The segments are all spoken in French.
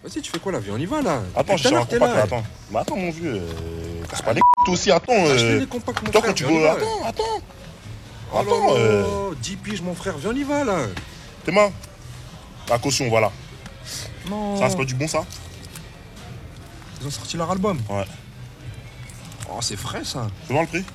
Vas-y, tu fais quoi là? Viens, on y va là. Attends, je Tout à cherche un l'heure, t'es compact là, là. attends. Mais attends, mon vieux. Casse pas les toi aussi, attends. Acheter les compacts, mon Toi, frère. quand tu viens, on y veux. va. Attends. Oh Attends, là là, 10 piges, mon frère. Viens, on y va là. T'es main. La caution, voilà. Non. Ça, c'est pas du bon, ça? Ils ont sorti leur album. Ouais. Oh, c'est frais ça. Tu veux voir le prix?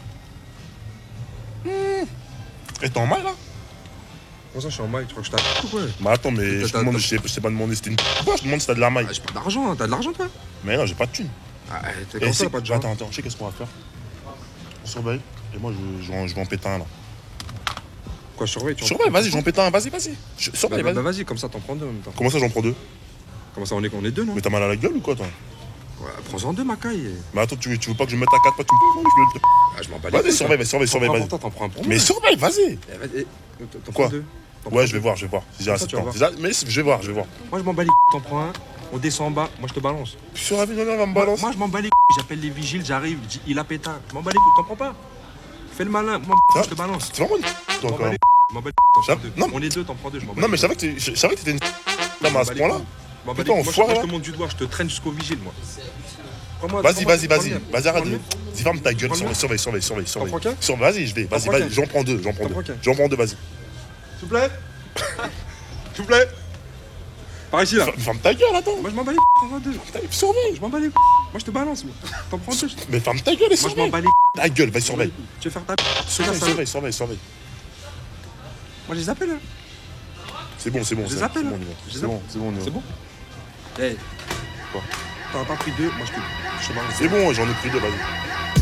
Et t'es en maille là? Comment ça, je suis en maille? Tu crois que je t'attends ou quoi? Mais attends, mais T'as- je t'ai pas demandé c'était une. Pourquoi je demande si t'as de la maille? Ah, j'ai pas d'argent, hein. T'as de l'argent toi? Mais non, j'ai pas de thune. Ah, t'es Et comme ça, c'est- t'as pas de genre. Attends, je sais qu'est-ce qu'on va faire. On surveille. Et moi, je vais en péter un là. Quoi, surveille? Tu Surveille, vas-y, j'en pète un, vas-y. Surveille, Bah, vas-y. vas-y, comme ça, t'en prends deux en même temps. Comment ça, j'en prends deux? Comment ça, on est deux, non? Mais t'as mal à la gueule ou quoi, toi? Ouais, prends-en deux, ma caille. Mais attends, tu veux pas que je me mette à 4 pas, tu me. Ah, je m'en bats les Vas-y, couilles, surveille, toi. surveille, vas-y. T'en prends un pour moi. Mais surveille, vas-y. Eh, vas-y, t'en Quoi? prends deux. T'en Ouais, prends je vais deux. voir. Si j'ai assez de tu vas temps. voir. Mais je vais voir. Moi, je m'en bats les couilles, t'en prends un. On descend en bas, moi, je te balance. Sur la vie, on va me balancer. Moi, je m'en bats les couilles. J'appelle les vigiles, j'arrive, je dis, il a pétard. Je m'en bats les couilles, t'en prends pas. Fais le malin, moi, je te balance. C'est vraiment une. Je Toi, m'en quand bats même. les couilles, je m'en bats les couilles, t'en prends deux. Non. On est deux, t'en prends deux, je m'en bats Non, les mais couilles. je savais que t'étais une. Là, mais à ce point-là. Je m'en bats les Putain, couilles. Moi, enfoiré, je là. te montre du doigt, je te traîne jusqu'au vigile, moi. Vas-y, arrête. Prends-le. Vas-y, ferme ta gueule. Prends-le. Surveille. T'en prends qu'un? Vas-y, je vais. T'en prends Vas-y, qu'un? j'en prends deux. T'en prends qu'un? J'en prends deux, vas-y. S'il vous plaît. S'il vous plaît. Par ici, là. Ferme ta gueule, attends. Moi, je m'en bats les couilles, prends-en deux. Surveille. Je m'en bats les couilles. Moi, je te balance, moi. T'en prends deux. Mais ferme ta gueule et Moi, je m'en surveille. bats les Ta gueule, vas-y, surveille. couilles. Tu veux faire ta Surveille. Moi, je les appelle, là. C'est bon, Je les appelle, hein. Je les appelle. C'est bon, C'est bon? Eh. Quoi? T'en as pas pris deux, moi, je te balance. C'est bon, j'en ai pris deux, vas-y.